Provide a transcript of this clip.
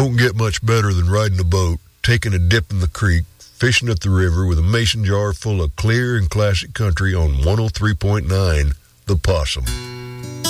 don't get much better than riding a boat, taking a dip in the creek, fishing at the river with a mason jar full of clear and classic country on 103.9 The Possum.